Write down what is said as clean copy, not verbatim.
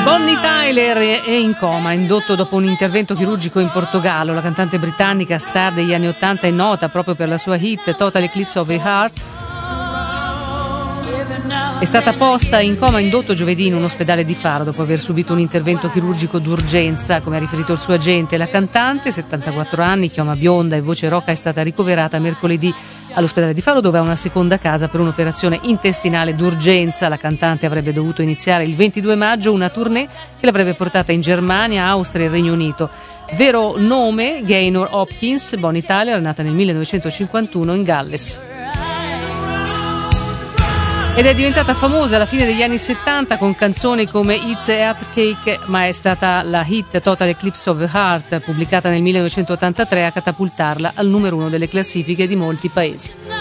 Bonnie Tyler è in coma, indotto dopo un intervento chirurgico in Portogallo. La cantante britannica, star degli anni '80, è nota proprio per la sua hit Total Eclipse of the Heart. È stata posta in coma indotto giovedì in un ospedale di Faro dopo aver subito un intervento chirurgico d'urgenza, come ha riferito il suo agente. La cantante, 74 anni, chioma bionda e voce roca, è stata ricoverata mercoledì all'ospedale di Faro, dove ha una seconda casa per un'operazione intestinale d'urgenza. La cantante avrebbe dovuto iniziare il 22 maggio una tournée che l'avrebbe portata in Germania, Austria e Regno Unito. Vero nome, Gaynor Hopkins. Bonnie Tyler è nata nel 1951 in Galles. Ed è diventata famosa alla fine degli anni 70 con canzoni come It's a Heartcake, ma è stata la hit Total Eclipse of the Heart, pubblicata nel 1983, a catapultarla al numero 1 delle classifiche di molti paesi.